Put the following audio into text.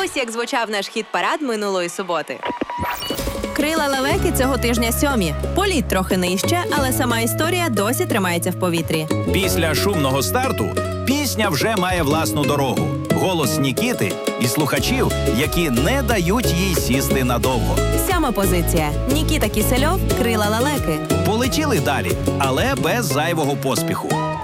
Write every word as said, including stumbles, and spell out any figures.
Ось як звучав наш хіт-парад минулої суботи. Крила лелеки цього тижня сьомі. Політ трохи нижче, але сама історія досі тримається в повітрі. Після шумного старту пісня вже має власну дорогу. Голос Нікіти і слухачів, які не дають їй сісти надовго. Сьома позиція. Нікіта Кісельов, «Крила лелеки». Полетіли далі, але без зайвого поспіху.